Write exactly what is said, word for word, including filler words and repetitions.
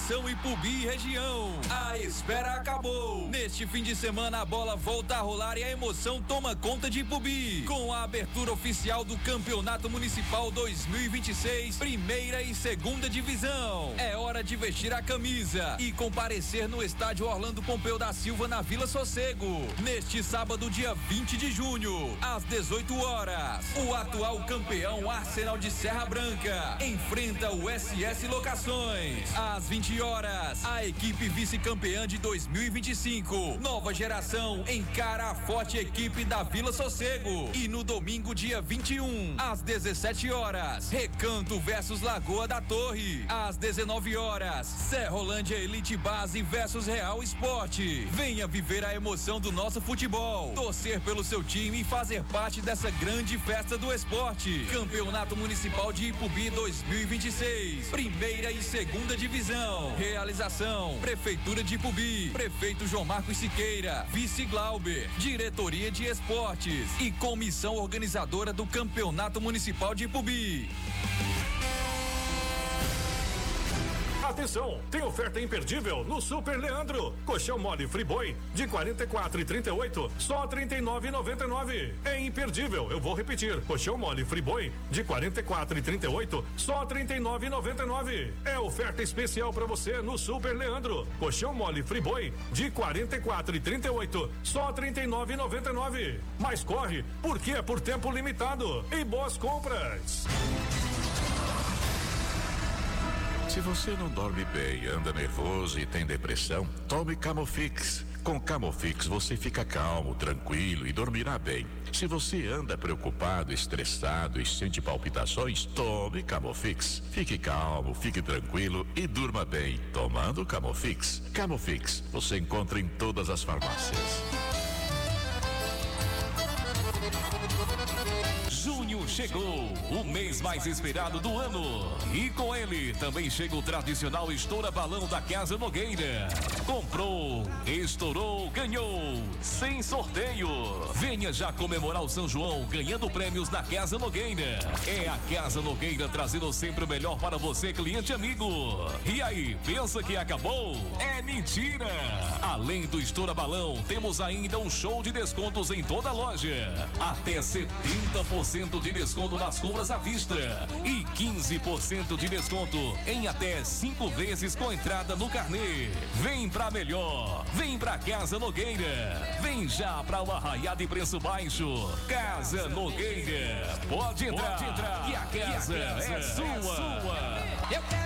Atenção Ipubi e região, a espera acabou. Neste fim de semana a bola volta a rolar e a emoção toma conta de Ipubi. Com a abertura oficial do Campeonato Municipal dois mil e vinte e seis, primeira e segunda divisão. É hora de vestir a camisa e comparecer no estádio Orlando Pompeu da Silva na Vila Sossego. Neste sábado, dia vinte de junho, às dezoito horas, o atual campeão Arsenal de Serra Branca enfrenta o S S Locações. Às vinte horas, a equipe vice-campeã de dois mil e vinte e cinco, Nova Geração, encara a forte equipe da Vila Sossego. E no domingo, dia vinte e um, às dezessete horas, Recanto versus Lagoa da Torre. Às dezenove horas, Serrolândia Elite Base versus Real Esporte. Venha viver a emoção do nosso futebol, torcer pelo seu time e fazer parte dessa grande festa do esporte. Campeonato Municipal de Ipubi dois mil e vinte e seis, primeira e segunda divisão. Realização: Prefeitura de Ipubi, Prefeito João Marcos Siqueira, Vice Glauber, Diretoria de Esportes e Comissão Organizadora do Campeonato Municipal de Ipubi. Atenção, tem oferta imperdível no Super Leandro. Colchão mole Friboi de quarenta e quatro e trinta e oito, só trinta e nove e noventa e nove. É imperdível, eu vou repetir. Colchão mole Friboi de quarenta e quatro e trinta e oito, só trinta e nove e noventa e nove. É oferta especial para você no Super Leandro. Colchão mole Friboi de quarenta e quatro e trinta e oito, só trinta e nove e noventa e nove. Mas corre, porque é por tempo limitado. E boas compras. Se você não dorme bem, anda nervoso e tem depressão, tome Camofix. Com Camofix você fica calmo, tranquilo e dormirá bem. Se você anda preocupado, estressado e sente palpitações, tome Camofix. Fique calmo, fique tranquilo e durma bem, tomando Camofix. Camofix você encontra em todas as farmácias. Junho chegou, o mês mais esperado do ano. E com ele também chega o tradicional Estoura Balão da Casa Nogueira. Comprou, estourou, ganhou, sem sorteio. Venha já comemorar o São João ganhando prêmios na Casa Nogueira. É a Casa Nogueira trazendo sempre o melhor para você, cliente amigo. E aí, pensa que acabou? É mentira! Além do Estoura Balão, temos ainda um show de descontos em toda a loja. Até setenta por cento de desconto nas compras à vista e quinze por cento de desconto em até cinco vezes com entrada no carnê. Vem pra melhor, vem pra Casa Nogueira, vem já pra o arraiado e preço baixo. Casa Nogueira, pode entrar, pode entrar, que a casa, que a casa é, é sua. É sua. Eu quero